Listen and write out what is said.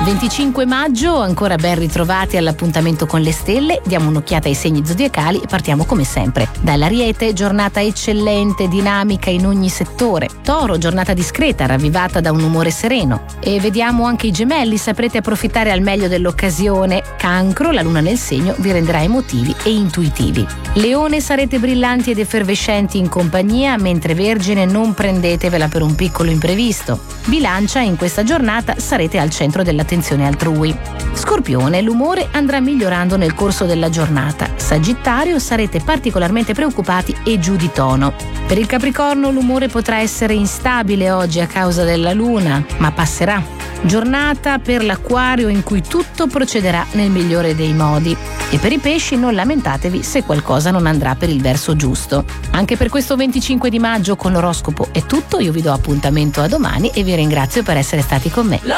25 maggio, ancora ben ritrovati all'appuntamento con le stelle. Diamo un'occhiata ai segni zodiacali e partiamo come sempre dall'Ariete, giornata eccellente, dinamica in ogni settore. Toro, giornata discreta, ravvivata da un umore sereno. E vediamo anche i Gemelli, saprete approfittare al meglio dell'occasione. Cancro, la luna nel segno vi renderà emotivi e intuitivi. Leone, sarete brillanti ed effervescenti in compagnia, mentre Vergine non prendetevela per un piccolo imprevisto. Bilancia, in questa giornata sarete al centro dell'attenzione altrui. Scorpione, l'umore andrà migliorando nel corso della giornata. Sagittario, sarete particolarmente preoccupati e giù di tono. Per il Capricorno l'umore potrà essere instabile oggi a causa della luna, ma passerà. Giornata per l'Acquario in cui tutto procederà nel migliore dei modi. E per i Pesci non lamentatevi se qualcosa non andrà per il verso giusto. Anche per questo 25 di maggio con l'oroscopo è tutto, io vi do appuntamento a domani e vi ringrazio per essere stati con me.